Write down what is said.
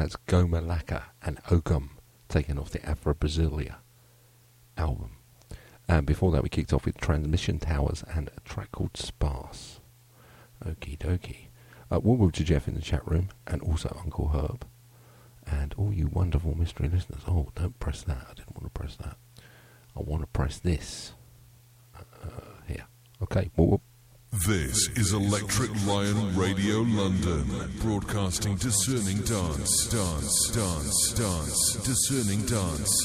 That's Goma Laka and Okum, taken off the Afro-Brasilia album. And before that we kicked off with Transmission Towers and a track called Sparse. Okie dokie. Welcome to Jeff in the chat room, and also Uncle Herb, and all you wonderful mystery listeners. Oh, don't press that. I didn't want to press that. I want to press this. Here. Okay. This is Electric Lion Radio London, broadcasting discerning dance, discerning dance.